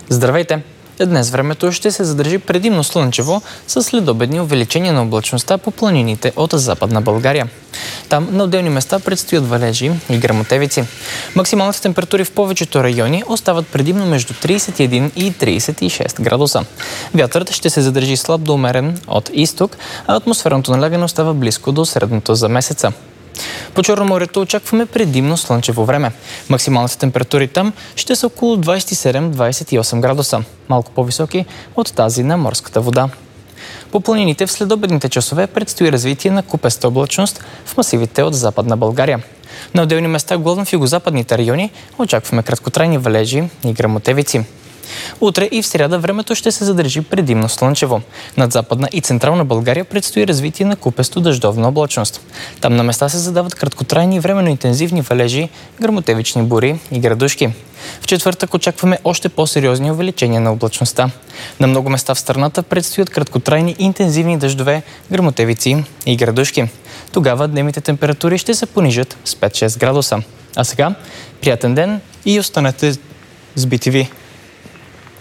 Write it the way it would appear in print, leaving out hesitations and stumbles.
Здравейте! Днес времето ще се задържи предимно слънчево с следобедни увеличения на облачността по планините от Западна България. Там на отделни места предстоят валежи и гръмотевици. Максималните температури в повечето райони остават предимно между 31 и 36 градуса. Вятърът ще се задържи слаб до умерен от изток, а атмосферното налягане остава близко до средното за месеца. По Черноморието очакваме предимно слънчево време. Максималните температури там ще са около 27-28 градуса, малко по-високи от тази на морската вода. По планините в следобедните часове предстои развитие на купеста облачност в масивите от Западна България. На отделни места, главно в югозападните райони, очакваме краткотрайни валежи и гръмотевици. Утре и в сряда времето ще се задържи предимно слънчево. Над Западна и Централна България предстои развитие на купесто дъждовна облачност. Там на места се задават краткотрайни и временно интензивни валежи, гръмотевични бури и градушки. В четвъртък очакваме още по-сериозни увеличения на облачността. На много места в страната предстоят краткотрайни и интензивни дъждове, гръмотевици и градушки. Тогава дневните температури ще се понижат с 5-6 градуса. А сега, приятен ден и останете с BTV.